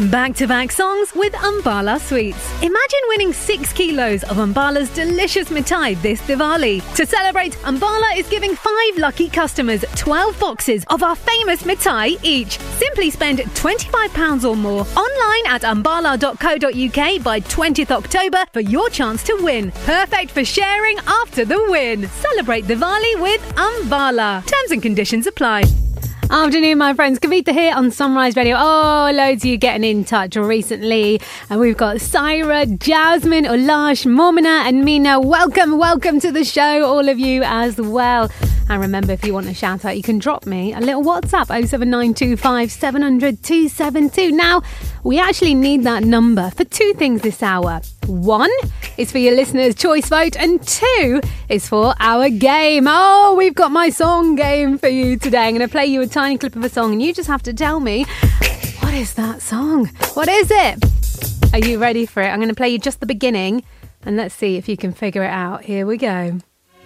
Back-to-back songs with Ambala Sweets. Imagine winning 6 kilos of Ambala's delicious mithai this Diwali. To celebrate, Ambala is giving 5 lucky customers 12 boxes of our famous mithai each. Simply spend £25 or more online at ambala.co.uk by 20th October for your chance to win. Perfect for sharing after the win. Celebrate Diwali with Ambala. Terms and conditions apply. Afternoon, my friends. Kavita here on Sunrise Radio. Oh, loads of you getting in touch recently. And we've got Syra, Jasmine, Ulash, Momina and Mina. Welcome to the show, all of you as well. And remember, if you want a shout out, you can drop me a little WhatsApp, 07925 700 272. Now, we actually need that number for 2 things this hour. 1 is for your listeners' choice vote, and 2 is for our game. Oh, we've got my song game for you today. I'm going to play you a tiny clip of a song, and you just have to tell me, what is that song? What is it? Are you ready for it? I'm going to play you just the beginning, and let's see if you can figure it out. Here we go.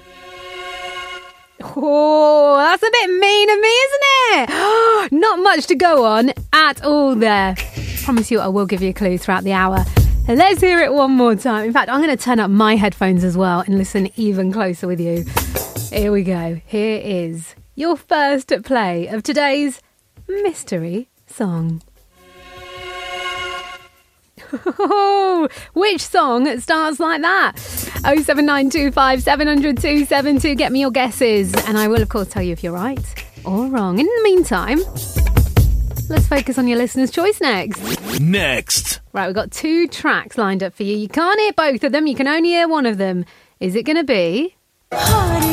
Oh, that's a bit mean of me, isn't it? Not much to go on at all there. Promise you I will give you a clue throughout the hour. Let's hear it one more time. In fact, I'm going to turn up my headphones as well and listen even closer with you. Here we go. Here is your first play of today's mystery song. Which song starts like that? 07925 700 272. Get me your guesses, and I will, of course, tell you if you're right or wrong. In the meantime, let's focus on your listener's choice next. Right, we've got 2 tracks lined up for you. You can't hear both of them. You can only hear one of them. Is it going to be